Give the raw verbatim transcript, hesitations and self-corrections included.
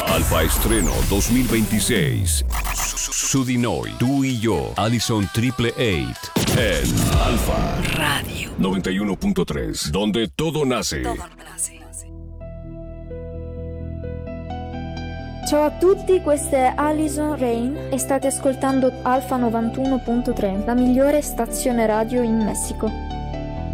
Alfa Estreno dos mil veintiséis. Sudinoy, tú y yo, Allison Triple Eight. En Alfa Radio noventa y uno punto tres, donde todo nace. Todo nace. Ciao a tutti, questa è Allison Rain e state ascoltando Alfa novantuno punto tre, la migliore stazione radio in Messico.